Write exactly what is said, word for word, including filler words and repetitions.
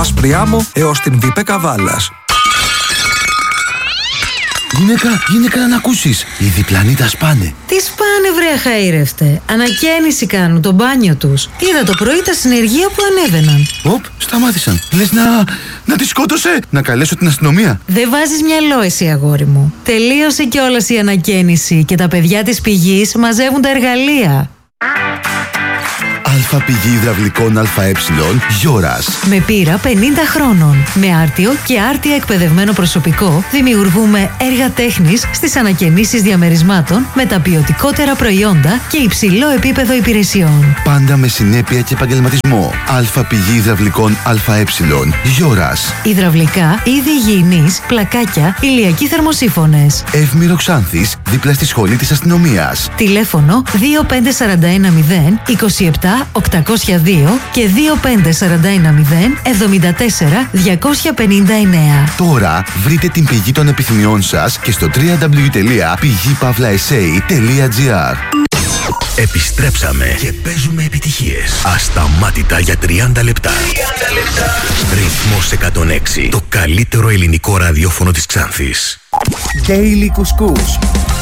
άσπρη άμμο έως την Βίπε Καβάλας. Γυναίκα, γυναίκα να ακούσεις. Οι διπλανοί τα σπάνε. Τι σπάνε βρε αχαήρευτε. Ανακαίνιση κάνουν το μπάνιο τους. Είδα το πρωί τα συνεργεία που ανέβαιναν. Οπ, σταμάτησαν. Λες να... να τη σκότωσε. Να καλέσω την αστυνομία. Δεν βάζεις μυαλό εσύ αγόρι μου. Τελείωσε κιόλας η ανακαίνιση και τα παιδιά της πηγής μαζεύουν τα εργαλεία. Αλφα πηγή υδραυλικών ΑΕ Γιώρας. Με πείρα πενήντα χρόνων. Με άρτιο και άρτια εκπαιδευμένο προσωπικό δημιουργούμε έργα τέχνης στις ανακαινήσεις διαμερισμάτων με τα ποιοτικότερα προϊόντα και υψηλό επίπεδο υπηρεσιών. Πάντα με συνέπεια και επαγγελματισμό. Αλφα πηγή υδραυλικών ΑΕ Γιώρας. Υδραυλικά, είδη υγιεινής, πλακάκια, ηλιακοί θερμοσύφωνες. Εύμηρο Ξάνθης, δίπλα στη σχολή της αστυνομίας. Τηλέφωνο δύο πέντε τέσσερα ένα μηδέν είκοσι επτά οκτακόσια δύο και δύο πέντε τέσσερα ένα μηδέν εβδομήντα τέσσερα διακόσια πενήντα εννέα. Τώρα βρείτε την πηγή των επιθυμιών σας και στο double-u double-u double-u τελεία πηγή παύλα ες έι τελεία τζι άρ. Επιστρέψαμε και παίζουμε επιτυχίες ασταμάτητα για τριάντα λεπτά. τριάντα λεπτά. Ρυθμός εκατόν έξι. Το καλύτερο ελληνικό ραδιόφωνο της Ξάνθης. Daily Couscous.